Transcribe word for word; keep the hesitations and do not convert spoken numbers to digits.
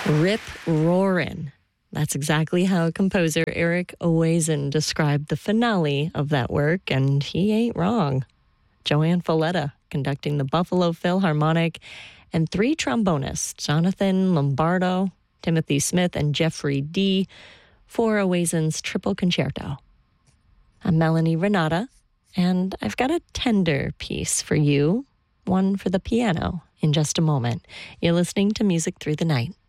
Rip Roarin'. That's exactly how composer Eric Owazen described the finale of that work, and he ain't wrong. Joanne Folletta conducting the Buffalo Philharmonic, and three trombonists, Jonathan Lombardo, Timothy Smith, and Jeffrey Dee, for Owazen's Triple Concerto. I'm Melanie Renata, and I've got a tender piece for you, one for the piano, in just a moment. You're listening to Music Through the Night.